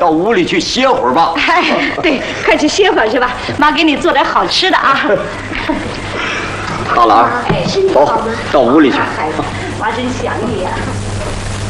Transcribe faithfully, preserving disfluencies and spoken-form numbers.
到屋里去歇会儿吧。 哎，对，快去歇会儿去吧，妈给你做点好吃的啊。 大兰， 哎，身体走好吗？ 到屋里去。 妈真想你呀。